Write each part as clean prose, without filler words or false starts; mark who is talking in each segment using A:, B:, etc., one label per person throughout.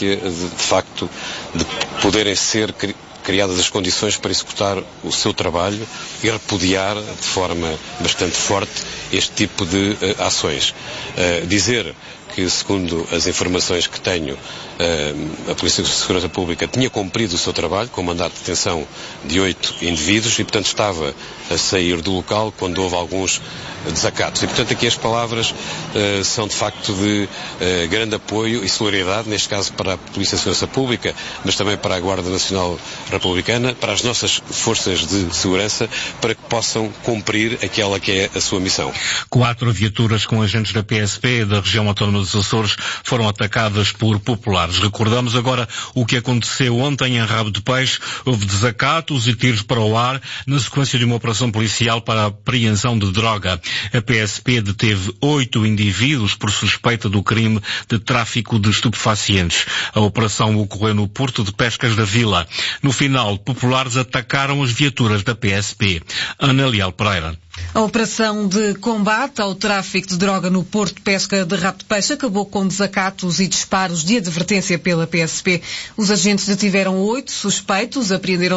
A: urgência de facto de poderem ser criadas as condições para executar o seu trabalho e repudiar de forma bastante forte este tipo de ações. Dizer que, segundo as informações que tenho, a Polícia de Segurança Pública tinha cumprido o seu trabalho com mandato de detenção de 8 indivíduos e, portanto, estava a sair do local quando houve alguns desacatos. E, portanto, aqui as palavras são, de facto, de grande apoio e solidariedade, neste caso para a Polícia de Segurança Pública, mas também para a Guarda Nacional Republicana, para as nossas forças de segurança, para que possam cumprir aquela que é a sua missão.
B: 4 viaturas com agentes da PSP da região autónoma dos Açores foram atacadas por populares. Recordamos agora o que aconteceu ontem em Rabo de Peixe. Houve desacatos e tiros para o ar na sequência de uma operação policial para a apreensão de droga. A PSP deteve 8 indivíduos por suspeita do crime de tráfico de estupefacientes. A operação ocorreu no Porto de Pescas da Vila. No final, populares atacaram as viaturas da PSP. Ana Leal Pereira.
C: A operação de combate ao tráfico de droga no Porto de Pesca de Rabo de Peixe acabou com desacatos e disparos de advertência pela PSP. Os agentes detiveram 8 suspeitos, apreenderam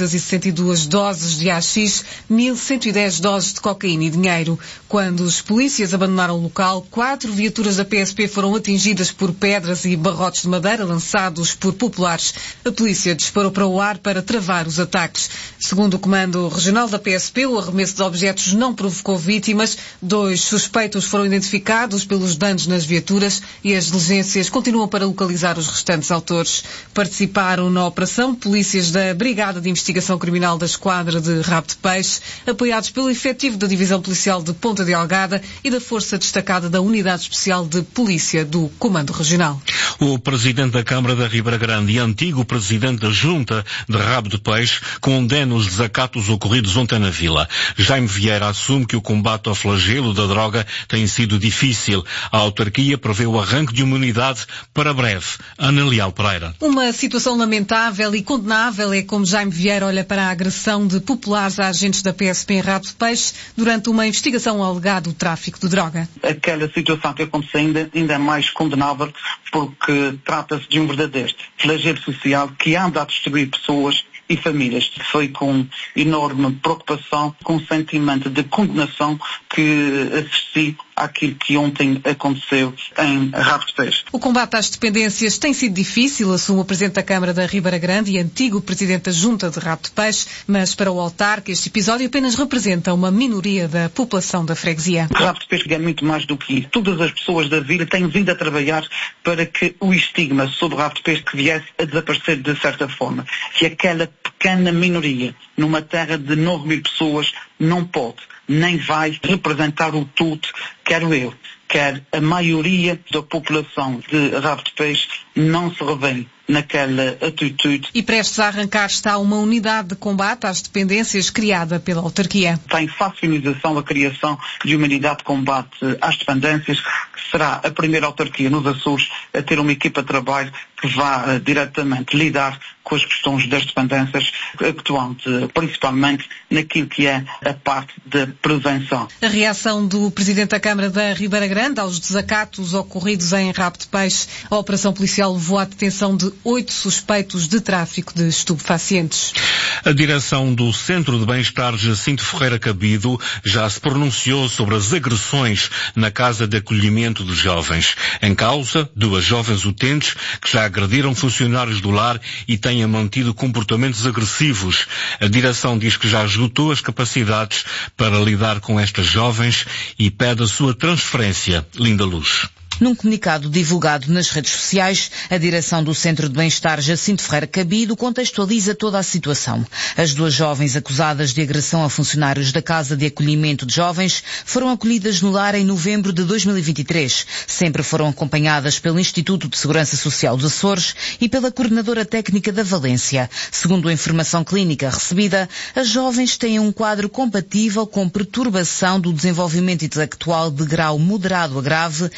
C: 962 doses de AX, 1.110 doses de cocaína e dinheiro. Quando os polícias abandonaram o local, 4 viaturas da PSP foram atingidas por pedras e barrotes de madeira lançados por populares. A polícia disparou para o ar para travar os ataques. Segundo o Comando Regional da PSP, o arremesso de objetos não provocou vítimas. 2 suspeitos foram identificados pelos danos nas viaturas e as diligências continuam para localizar os restantes autores. Participaram na operação polícias da Brigada de Investigação Criminal da Esquadra de Rabo de Peixe, apoiados pelo efetivo da Divisão Policial de Ponta Delgada e da Força Destacada da Unidade Especial de Polícia do Comando Regional.
B: O Presidente da Câmara da Ribeira Grande e antigo Presidente da Junta de Rabo de Peixe condena os desacatos ocorridos ontem na Vila. Jaime Vieira assume que o combate ao flagelo da droga tem sido difícil. A autarquia prevê o arranque de uma unidade para breve. Ana Leal Pereira.
C: Uma situação lamentável e condenável é como Jaime Vieira olha para a agressão de populares a agentes da PSP em Rabo de Peixe durante uma investigação ao alegado tráfico de droga.
D: Aquela situação que aconteceu ainda é mais condenável porque trata-se de um verdadeiro flagelo social que anda a destruir pessoas e famílias. Foi com enorme preocupação, com um sentimento de condenação que assisti àquilo que ontem aconteceu em Rabo de Peixe.
C: O combate às dependências tem sido difícil, assume o Presidente da Câmara da Ribeira Grande e antigo Presidente da Junta de Rabo de Peixe, mas para o autarca este episódio apenas representa uma minoria da população da freguesia.
D: Rabo de Peixe é muito mais do que isso. Todas as pessoas da vila têm vindo a trabalhar para que o estigma sobre Rabo de Peixe viesse a desaparecer de certa forma. Que aquela pequena minoria, numa terra de 9.000 pessoas, não pode, nem vai representar o tudo, quero eu, quer a maioria da população de Rabo de Peixe não se revê naquela atitude.
C: E prestes a arrancar está uma unidade de combate às dependências criada pela autarquia.
D: Está em fase de finalização a criação de uma unidade de combate às dependências, que será a primeira autarquia nos Açores a ter uma equipa de trabalho que vá diretamente lidar com as questões das dependências, atuando principalmente naquilo que é a parte da prevenção.
C: A reação do Presidente da Câmara da Ribeira Grande aos desacatos ocorridos em Rabo de Peixe. A operação policial levou à detenção de 8 suspeitos de tráfico de estupefacientes.
B: A direção do Centro de Bem-Estar Jacinto Ferreira Cabido já se pronunciou sobre as agressões na Casa de Acolhimento de Jovens. Em causa, 2 jovens utentes que já agrediram funcionários do lar e têm mantido comportamentos agressivos. A direção diz que já esgotou as capacidades para lidar com estas jovens e pede a sua transferência. Linda Luz.
E: Num comunicado divulgado nas redes sociais, a direção do Centro de Bem-Estar Jacinto Ferreira Cabido contextualiza toda a situação. As 2 jovens acusadas de agressão a funcionários da Casa de Acolhimento de Jovens foram acolhidas no lar em novembro de 2023. Sempre foram acompanhadas pelo Instituto de Segurança Social dos Açores e pela Coordenadora Técnica da Valência. Segundo a informação clínica recebida, as jovens têm um quadro compatível com perturbação do desenvolvimento intelectual de grau moderado a grave e têm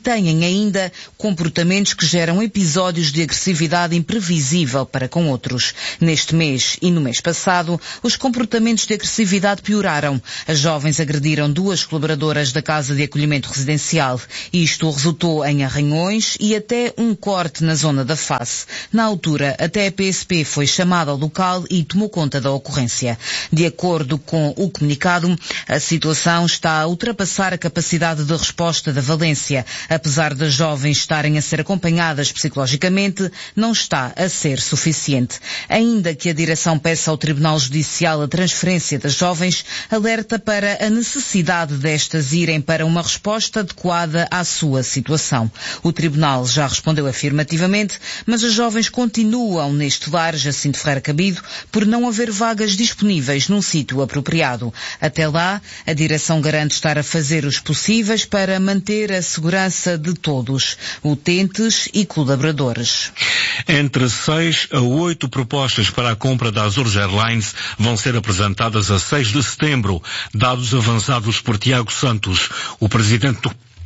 E: têm ainda comportamentos que geram episódios de agressividade imprevisível para com outros. Neste mês e no mês passado, os comportamentos de agressividade pioraram. As jovens agrediram 2 colaboradoras da Casa de Acolhimento Residencial. Isto resultou em arranhões e até um corte na zona da face. Na altura, até a PSP foi chamada ao local e tomou conta da ocorrência. De acordo com o comunicado, a situação está a ultrapassar a capacidade de resposta da Valência. Apesar das jovens estarem a ser acompanhadas psicologicamente, não está a ser suficiente. Ainda que a direção peça ao Tribunal Judicial a transferência das jovens, alerta para a necessidade destas irem para uma resposta adequada à sua situação. O Tribunal já respondeu afirmativamente, mas as jovens continuam neste lar Jacinto Ferreira Cabido por não haver vagas disponíveis num sítio apropriado. Até lá, a direção garante estar a fazer os possíveis para manter a segurança de todos, utentes e colaboradores.
B: Entre 6 a 8 propostas para a compra da Azores Airlines vão ser apresentadas a 6 de setembro, dados avançados por Tiago Santos, o presidente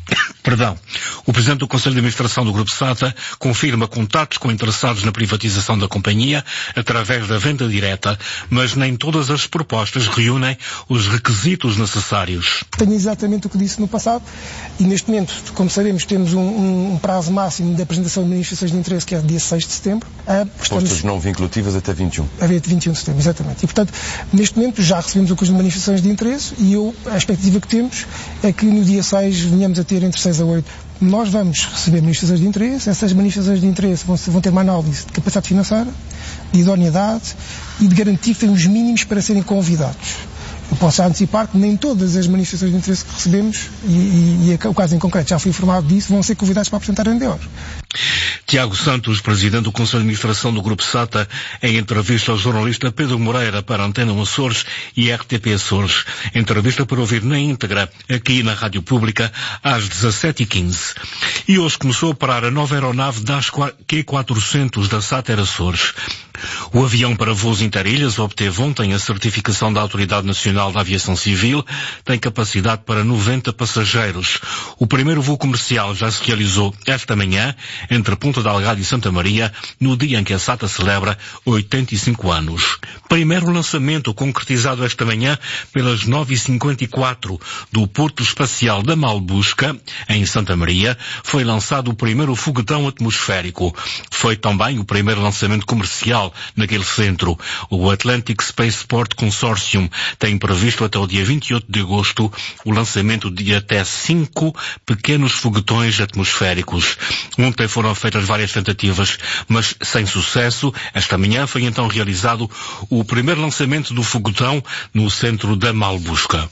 B: do Conselho de Administração do Grupo SATA confirma contatos com interessados na privatização da companhia através da venda direta, mas nem todas as propostas reúnem os requisitos necessários.
F: Tenho exatamente o que disse no passado e neste momento, como sabemos, temos um prazo máximo de apresentação de manifestações de interesse que é dia 6 de setembro.
G: Propostas não vinculativas até 21.
F: Até 21 de setembro, exatamente. E portanto, neste momento já recebemos o conjunto de manifestações de interesse e a expectativa que temos é que no dia 6 venhamos a ter entre 6 a 8. Nós vamos receber manifestações de interesse, essas manifestações de interesse vão ter uma análise de capacidade financeira, de idoneidade e de garantir que têm os mínimos para serem convidados. Eu posso já antecipar que nem todas as manifestações de interesse que recebemos, e o caso em concreto já fui informado disso, vão ser convidados para apresentar NDOs.
B: Tiago Santos, presidente do Conselho de Administração do Grupo SATA, em entrevista ao jornalista Pedro Moreira para a Antena Açores e RTP Açores. Entrevista para ouvir na íntegra aqui na Rádio Pública às 17h15. E hoje começou a parar a nova aeronave das Q400 da SATA Açores. O avião para voos interilhas obteve ontem a certificação da Autoridade Nacional da Aviação Civil, tem capacidade para 90 passageiros. O primeiro voo comercial já se realizou esta manhã entre Ponta Delgada e Santa Maria, no dia em que a SATA celebra 85 anos. Primeiro lançamento concretizado esta manhã pelas 9h54 do Porto Espacial da Malbusca, em Santa Maria, foi lançado o primeiro foguetão atmosférico. Foi também o primeiro lançamento comercial naquele centro. O Atlantic Spaceport Consortium tem previsto até o dia 28 de agosto o lançamento de até 5 pequenos foguetões atmosféricos. Ontem foram feitas várias tentativas, mas sem sucesso. Esta manhã foi então realizado o primeiro lançamento do foguetão no centro da Malbusca.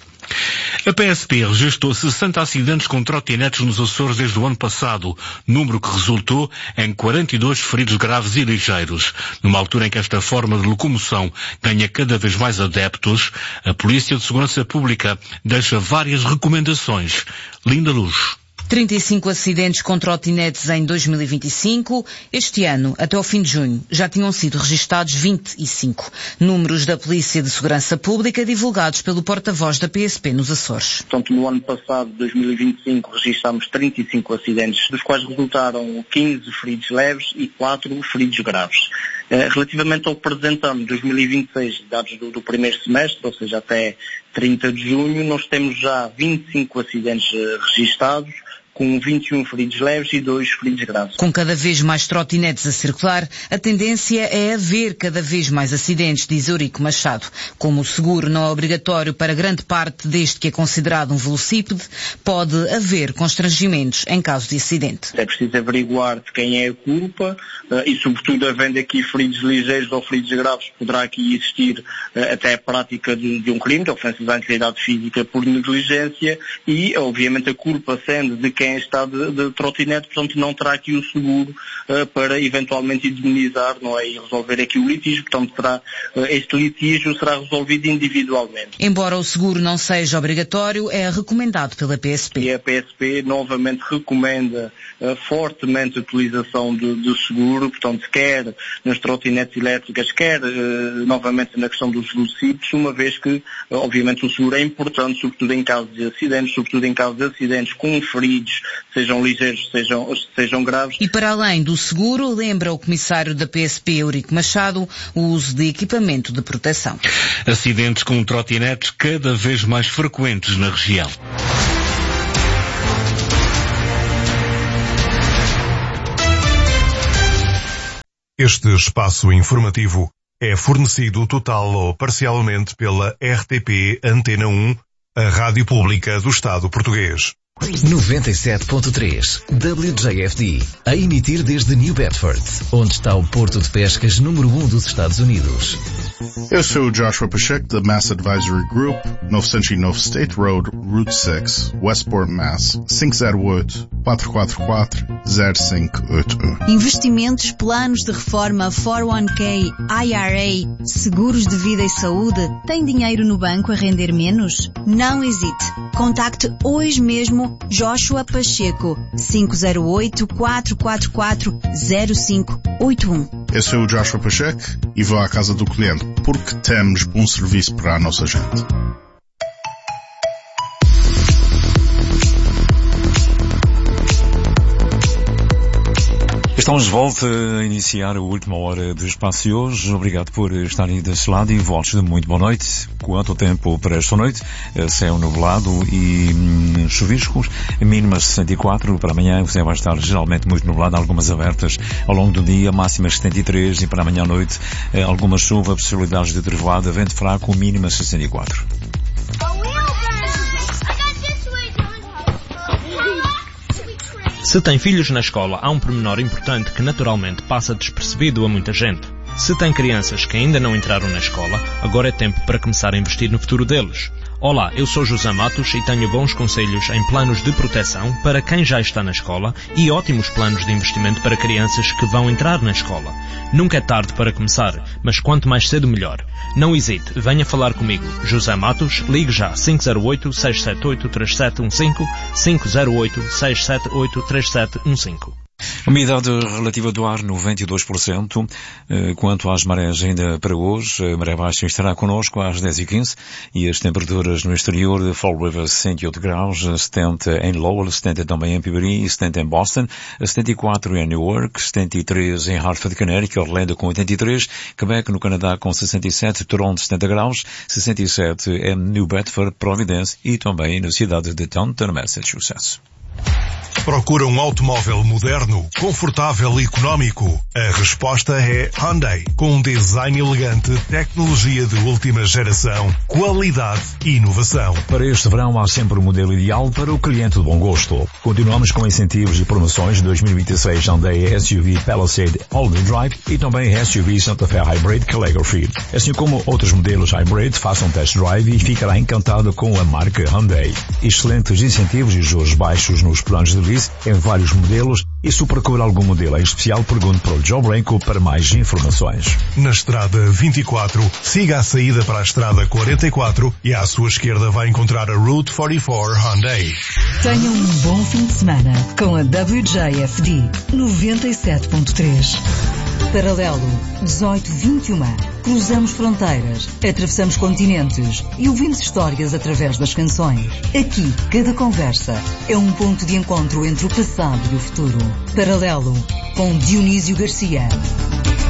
B: A PSP registrou 60 acidentes com trotinetes nos Açores desde o ano passado, número que resultou em 42 feridos graves e ligeiros. Numa altura em que esta forma de locomoção ganha cada vez mais adeptos, a Polícia de Segurança Pública deixa várias recomendações. Linda Luz.
E: 35 acidentes com trotinetes em 2025. Este ano, até ao fim de junho, já tinham sido registados 25. Números da Polícia de Segurança Pública divulgados pelo porta-voz da PSP nos Açores.
H: Portanto, no ano passado, 2025, registámos 35 acidentes, dos quais resultaram 15 feridos leves e 4 feridos graves. Relativamente ao presente ano, 2026, dados do primeiro semestre, ou seja, até 30 de junho, nós temos já 25 acidentes registados, com 21 feridos leves e 2 feridos graves.
E: Com cada vez mais trotinetes a circular, a tendência é haver cada vez mais acidentes, diz Eurico Machado. Como o seguro não é obrigatório para grande parte deste que é considerado um velocípede, pode haver constrangimentos em caso de acidente.
H: É preciso averiguar de quem é a culpa e, sobretudo, havendo aqui feridos ligeiros ou feridos graves, poderá aqui existir até a prática de um crime, de ofensas à integridade física por negligência e, obviamente, a culpa sendo de quem está de trotinete, portanto não terá aqui o seguro para eventualmente indemnizar, não é, e resolver aqui o litígio, portanto este litígio será resolvido individualmente.
E: Embora o seguro não seja obrigatório, é recomendado pela PSP.
H: E a PSP novamente recomenda fortemente a utilização do seguro, portanto quer nas trotinetes elétricas, quer novamente na questão dos velocípedes, uma vez que obviamente o seguro é importante, sobretudo em caso de acidentes, com feridos feridos, sejam ligeiros, sejam graves.
E: E para além do seguro, lembra o comissário da PSP, Eurico Machado, o uso de equipamento de proteção.
B: Acidentes com trotinetes cada vez mais frequentes na região.
I: Este espaço informativo é fornecido total ou parcialmente pela RTP Antena 1, a Rádio Pública do Estado Português.
J: 97.3 WJFD, a emitir desde New Bedford, onde está o porto de pescas número 1 dos Estados Unidos.
K: Eu sou o Joshua Pacheco da Mass Advisory Group, 909 State Road, Route 6, Westport, Mass. 508-444-0581.
L: Investimentos, planos de reforma, 401k, IRA, seguros de vida e saúde. Tem dinheiro no banco a render menos? Não hesite. Contacte hoje mesmo Joshua Pacheco, 508-444-0581.
K: Eu sou o Joshua Pacheco e vou à casa do cliente porque temos bom serviço para a nossa gente.
M: Estamos de volta a iniciar a última hora do espaço de hoje. Obrigado por estarem desse lado e votos de muito boa noite. Quanto tempo para esta noite? Céu nublado e chuviscos. Mínima 64 para amanhã. O céu vai estar geralmente muito nublado, algumas abertas ao longo do dia. Máximas 73 e para amanhã à noite alguma chuva, possibilidades de trovoada, vento fraco, mínima 64.
N: Se tem filhos na escola, há um pormenor importante que naturalmente passa despercebido a muita gente. Se tem crianças que ainda não entraram na escola, agora é tempo para começar a investir no futuro deles. Olá, eu sou José Matos e tenho bons conselhos em planos de proteção para quem já está na escola e ótimos planos de investimento para crianças que vão entrar na escola. Nunca é tarde para começar, mas quanto mais cedo melhor. Não hesite, venha falar comigo. José Matos, ligue já 508-678-3715, 508-678-3715.
M: Umidade relativa do ar 92%. Quanto às marés ainda para hoje, a maré baixa estará connosco às 10h15 e as temperaturas no exterior de Fall River 108 graus, 70 em Lowell, 70 também em Peabody, 70 em Boston, 74 em Newark, 73 em Hartford, Connecticut, Orlando com 83, Quebec no Canadá com 67, Toronto 70 graus, 67 em New Bedford, Providence e também na cidade de Taunton, Massachusetts.
I: Procura um automóvel moderno, confortável e económico? A resposta é Hyundai. Com um design elegante, tecnologia de última geração, qualidade e inovação.
O: Para este verão há sempre o modelo ideal para o cliente de bom gosto. Continuamos com incentivos e promoções de 2026 Hyundai SUV Palisade All-Wheel Drive e também SUV Santa Fe Hybrid Calligraphy. Assim como outros modelos Hybrid, faça um test drive e ficará encantado com a marca Hyundai. Excelentes incentivos e juros baixos nos planos de lease em vários modelos e se procura algum modelo em especial, pergunte para o Joe Branco para mais informações.
I: Na estrada 24, siga a saída para a estrada 44 e à sua esquerda vai encontrar a Route 44 Hyundai.
P: Tenha um bom fim de semana com a WJFD 97.3. Paralelo 1821. Cruzamos fronteiras, atravessamos continentes e ouvimos histórias através das canções. Aqui, cada conversa é um ponto de encontro entre o passado e o futuro. Paralelo com Dionísio Garcia.